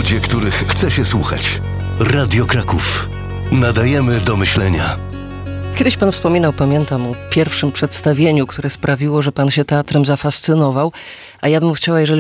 Ludzie, których chce się słuchać. Radio Kraków. Nadajemy do myślenia. Kiedyś pan wspominał, pamiętam, o pierwszym przedstawieniu, które sprawiło, że pan się teatrem zafascynował, a ja bym chciała, jeżeli